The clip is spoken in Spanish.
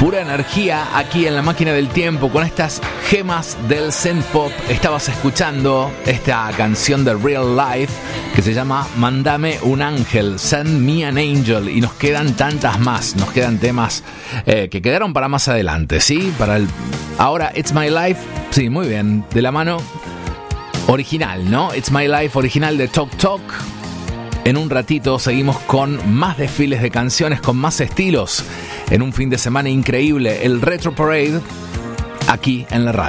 Pura energía aquí en la máquina del tiempo con estas gemas del synth pop. Estabas escuchando esta canción de Real Life que se llama Mándame un ángel, Send Me an Angel, y nos quedan tantas más, nos quedan temas que quedaron para más adelante, ¿sí? Ahora It's My Life, sí, muy bien, de la mano original, ¿no? It's My Life original de Tok Tok. En un ratito seguimos con más desfiles de canciones, con más estilos, en un fin de semana increíble, el Retro Parade, aquí en la radio.